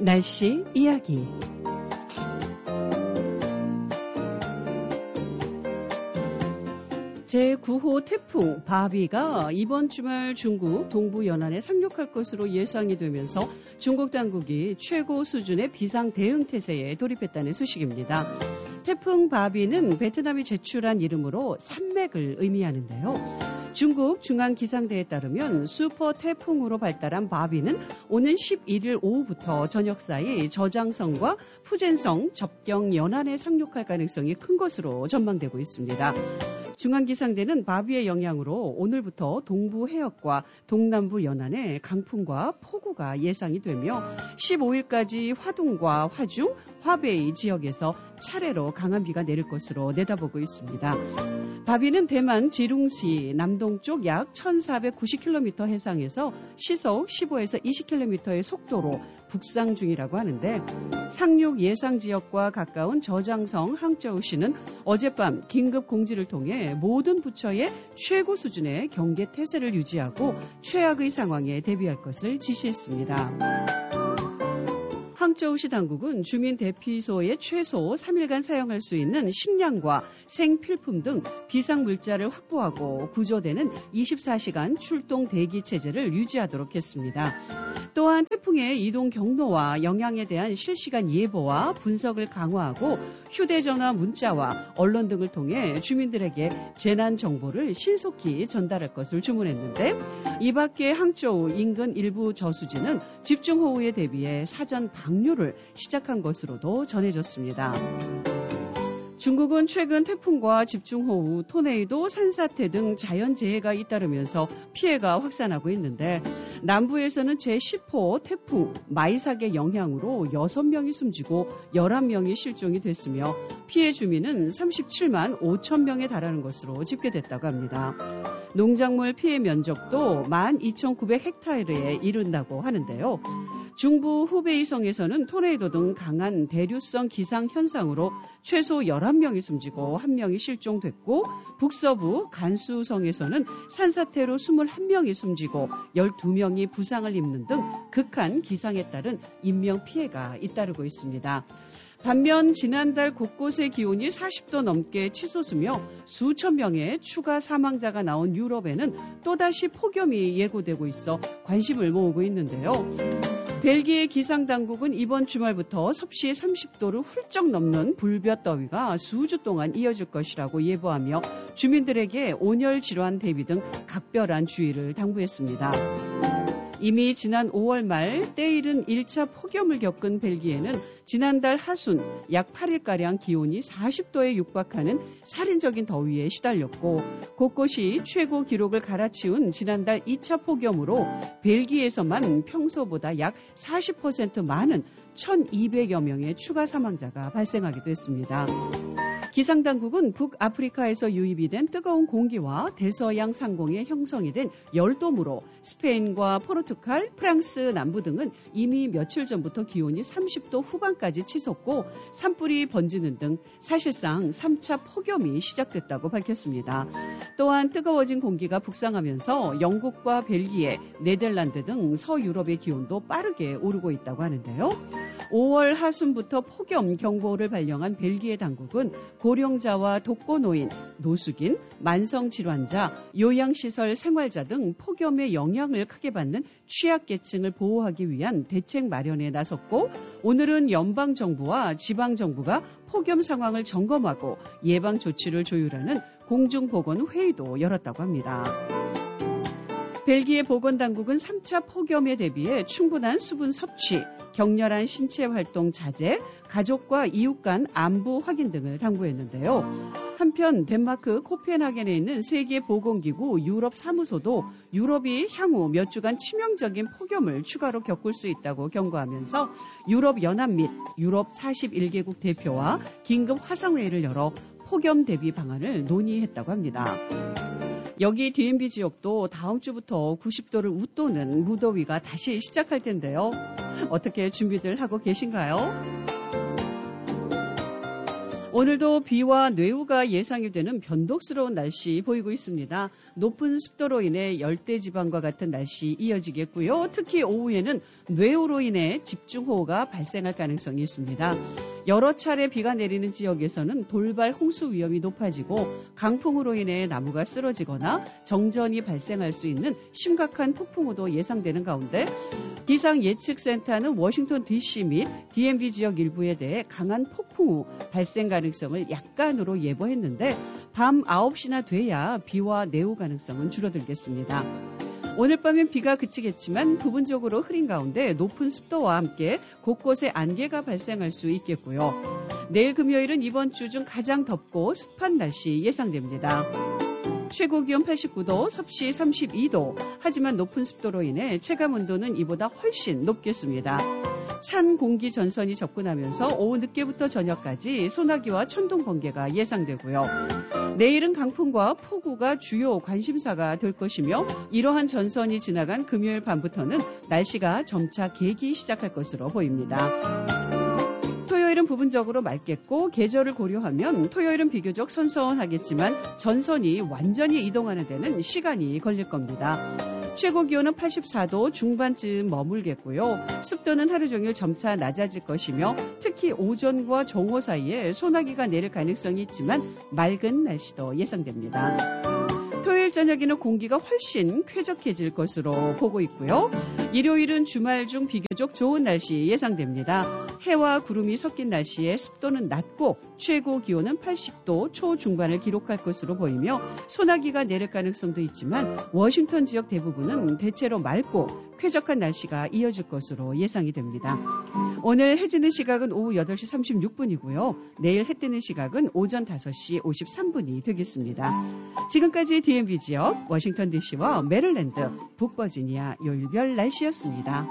날씨 이야기. 제9호 태풍 바비가 이번 주말 중국 동부 연안에 상륙할 것으로 예상이 되면서 중국 당국이 최고 수준의 비상 대응 태세에 돌입했다는 소식입니다. 태풍 바비는 베트남이 제출한 이름으로 산맥을 의미하는데요. 중국 중앙기상대에 따르면 슈퍼 태풍으로 발달한 바비는 오는 11일 오후부터 저녁 사이 저장성과 푸젠성 접경 연안에 상륙할 가능성이 큰 것으로 전망되고 있습니다. 중앙기상대는 바비의 영향으로 오늘부터 동부 해역과 동남부 연안에 강풍과 폭우가 예상이 되며 15일까지 화둥과 화중, 화베이 지역에서 차례로 강한 비가 내릴 것으로 내다보고 있습니다. 바비는 대만 지룽시 남동쪽 약 1490km 해상에서 시속 15에서 20km의 속도로 북상 중이라고 하는데 상륙 예상 지역과 가까운 저장성 항저우시는 어젯밤 긴급 공지를 통해 모든 부처의 최고 수준의 경계 태세를 유지하고 최악의 상황에 대비할 것을 지시했습니다. 항저우시 당국은 주민 대피소에 최소 3일간 사용할 수 있는 식량과 생필품 등 비상물자를 확보하고 구조대는 24시간 출동 대기 체제를 유지하도록 했습니다. 또한 태풍의 이동 경로와 영향에 대한 실시간 예보와 분석을 강화하고 휴대전화 문자와 언론 등을 통해 주민들에게 재난 정보를 신속히 전달할 것을 주문했는데 이 밖에 항저우 인근 일부 저수지는 집중호우에 대비해 사전 방류를 시작한 것으로도 전해졌습니다. 중국은 최근 태풍과 집중호우, 토네이도, 산사태 등 자연재해가 잇따르면서 피해가 확산하고 있는데 남부에서는 제10호 태풍 마이삭의 영향으로 6명이 숨지고 11명이 실종이 됐으며 피해 주민은 37만 5천 명에 달하는 것으로 집계됐다고 합니다. 농작물 피해 면적도 12,900헥타르에 이른다고 하는데요. 중부 후베이성에서는 토네이도 등 강한 대류성 기상 현상으로 최소 11명이 숨지고 1명이 실종됐고 북서부 간수성에서는 산사태로 21명이 숨지고 12명이 부상을 입는 등 극한 기상에 따른 인명피해가 잇따르고 있습니다. 반면 지난달 곳곳의 기온이 40도 넘게 치솟으며 수천 명의 추가 사망자가 나온 유럽에는 또다시 폭염이 예고되고 있어 관심을 모으고 있는데요. 벨기에 기상당국은 이번 주말부터 섭씨 30도를 훌쩍 넘는 불볕더위가 수주 동안 이어질 것이라고 예보하며 주민들에게 온열 질환 대비 등 각별한 주의를 당부했습니다. 이미 지난 5월 말 때이른 1차 폭염을 겪은 벨기에는 지난달 하순 약 8일가량 기온이 40도에 육박하는 살인적인 더위에 시달렸고 곳곳이 최고 기록을 갈아치운 지난달 2차 폭염으로 벨기에에서만 평소보다 약 40% 많은 1,200여 명의 추가 사망자가 발생하기도 했습니다. 기상당국은 북아프리카에서 유입이 된 뜨거운 공기와 대서양 상공에 형성이 된 열돔으로 스페인과 포르투갈, 프랑스 남부 등은 이미 며칠 전부터 기온이 30도 후반까지 치솟고 산불이 번지는 등 사실상 3차 폭염이 시작됐다고 밝혔습니다. 또한 뜨거워진 공기가 북상하면서 영국과 벨기에, 네덜란드 등 서유럽의 기온도 빠르게 오르고 있다고 하는데요. 5월 하순부터 폭염 경보를 발령한 벨기에 당국은 고령자와 독거노인, 노숙인, 만성질환자, 요양시설 생활자 등 폭염의 영향을 크게 받는 취약계층을 보호하기 위한 대책 마련에 나섰고 오늘은 연방정부와 지방정부가 폭염 상황을 점검하고 예방 조치를 조율하는 공중보건회의도 열었다고 합니다. 벨기에 보건당국은 3차 폭염에 대비해 충분한 수분 섭취, 격렬한 신체 활동 자제, 가족과 이웃 간 안부 확인 등을 당부했는데요. 한편 덴마크 코펜하겐에 있는 세계보건기구 유럽 사무소도 유럽이 향후 몇 주간 치명적인 폭염을 추가로 겪을 수 있다고 경고하면서 유럽연합 및 유럽 41개국 대표와 긴급 화상회의를 열어 폭염 대비 방안을 논의했다고 합니다. 여기 DMB 지역도 다음 주부터 90도를 웃도는 무더위가 다시 시작할 텐데요. 어떻게 준비들 하고 계신가요? 오늘도 비와 뇌우가 예상이 되는 변덕스러운 날씨 보이고 있습니다. 높은 습도로 인해 열대지방과 같은 날씨 이어지겠고요. 특히 오후에는 뇌우로 인해 집중호우가 발생할 가능성이 있습니다. 여러 차례 비가 내리는 지역에서는 돌발 홍수 위험이 높아지고 강풍으로 인해 나무가 쓰러지거나 정전이 발생할 수 있는 심각한 폭풍우도 예상되는 가운데 기상예측센터는 워싱턴 DC 및 DMV 지역 일부에 대해 강한 폭풍우 발생 가능성을 약간으로 예보했는데 밤 9시나 돼야 비와 내우 가능성은 줄어들겠습니다. 오늘 밤엔 비가 그치겠지만 부분적으로 흐린 가운데 높은 습도와 함께 곳곳에 안개가 발생할 수 있겠고요. 내일 금요일은 이번 주 중 가장 덥고 습한 날씨 예상됩니다. 최고 기온 89도, 섭씨 32도. 하지만 높은 습도로 인해 체감 온도는 이보다 훨씬 높겠습니다. 찬 공기 전선이 접근하면서 오후 늦게부터 저녁까지 소나기와 천둥 번개가 예상되고요. 내일은 강풍과 폭우가 주요 관심사가 될 것이며 이러한 전선이 지나간 금요일 밤부터는 날씨가 점차 개기 시작할 것으로 보입니다. 토요일은 부분적으로 맑겠고 계절을 고려하면 토요일은 비교적 선선하겠지만 전선이 완전히 이동하는 데는 시간이 걸릴 겁니다. 최고 기온은 84도 중반쯤 머물겠고요. 습도는 하루 종일 점차 낮아질 것이며 특히 오전과 정오 사이에 소나기가 내릴 가능성이 있지만 맑은 날씨도 예상됩니다. 토요일 저녁에는 공기가 훨씬 쾌적해질 것으로 보고 있고요. 일요일은 주말 중 비교적 좋은 날씨 예상됩니다. 해와 구름이 섞인 날씨에 습도는 낮고 최고 기온은 80도 초중반을 기록할 것으로 보이며 소나기가 내릴 가능성도 있지만 워싱턴 지역 대부분은 대체로 맑고 쾌적한 날씨가 이어질 것으로 예상이 됩니다. 오늘 해 지는 시각은 오후 8시 36분이고요. 내일 해 뜨는 시각은 오전 5시 53분이 되겠습니다. 지금까지 DMV 지역, 워싱턴 DC와 메릴랜드, 북버지니아 요일별 날씨였습니다.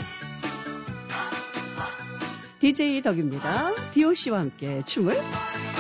DJ 덕입니다. DOC와 함께 춤을